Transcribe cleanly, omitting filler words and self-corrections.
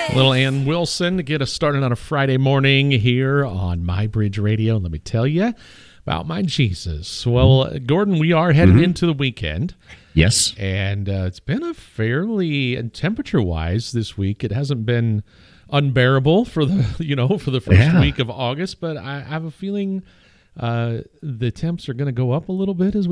Little Ann Wilson to get us started on a Friday morning here on My Bridge Radio. Let me tell you about my Jesus. Well, Gordon, we are headed into the weekend. Yes. And it's been a fairly, and temperature-wise this week, it hasn't been unbearable for the first week of August, but I have a feeling the temps are going to go up a little bit as we